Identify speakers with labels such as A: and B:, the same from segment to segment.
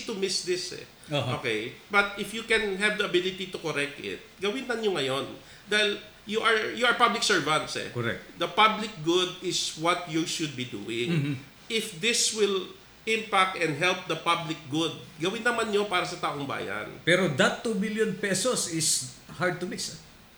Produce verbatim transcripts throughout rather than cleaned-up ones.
A: to miss this eh.
B: Uh-huh.
A: Okay? But if you can have the ability to correct it, gawin na nyo ngayon. Dahil you are you are public servants eh.
B: Correct.
A: The public good is what you should be doing.
B: Mm-hmm.
A: If this will impact and help the public good, gawin naman nyo para sa taong bayan.
B: Pero that two billion pesos is hard to miss.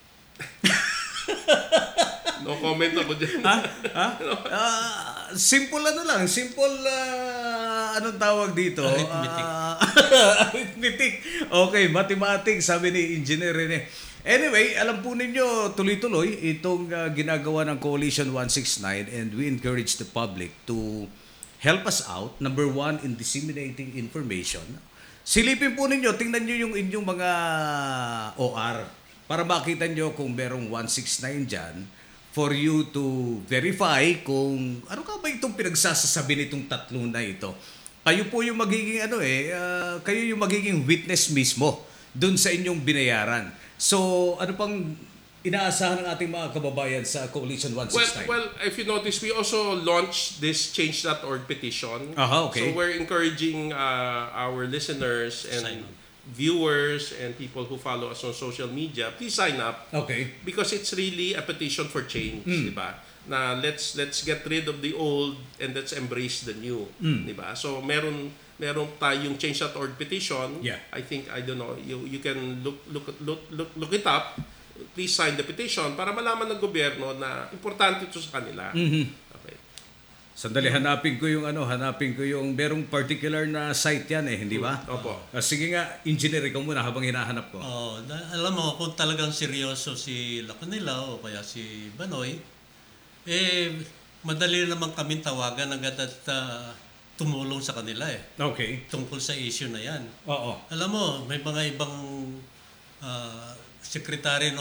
A: No comment ako dyan.
B: Ha? Ha? Ah, simple ano lang, simple ah, anong tawag dito?
C: Arithmetic.
B: Ah, arithmetic. Okay, mathematics, sabi ni Engineer Rene. Anyway, alam po ninyo, tuloy-tuloy itong ah, ginagawa ng Coalition one sixty-nine, and we encourage the public to help us out. Number one, in disseminating information. Silipin po ninyo, tingnan nyo yung inyong mga O R para makita nyo kung merong one sixty-nine dyan, for you to verify kung ano ka ba itong pinagsasasabi nitong tatlo na ito. Kayo po yung magiging ano eh, uh, kayo yung magiging witness mismo dun sa inyong binayaran. So, ano pang inaasahan ng ating mga kababayan sa Coalition one
A: Well,
B: sixty-nine?
A: well, if you notice, we also launched this change dot org petition.
B: Aha, okay.
A: So we're encouraging uh, our listeners and
C: Sign up.
A: viewers and people who follow us on social media, please sign up.
B: Okay.
A: Because it's really a petition for change, di ba? Na let's let's get rid of the old and let's embrace the new, di ba? So meron meron tayong change dot org petition.
B: Yeah.
A: I think I don't know, you you can look look look look, look it up. Please sign the petition para malaman ng gobyerno na importante ito sa kanila. Okay.
B: Sandali, hanapin ko yung ano, hanapin ko yung merong particular na site yan eh, hindi ba?
A: Opo.
B: Ah, sige nga, engineer, ikaw muna habang hinahanap ko.
C: Oh, da- alam mo, kung talagang seryoso si Lacunila o kaya si Banoy, eh, madali naman kaming tawagan agad at uh, tumulong sa kanila eh.
B: Okay.
C: Tungkol sa issue na yan.
B: Oo.
C: Alam mo, may mga ibang uh, sekretary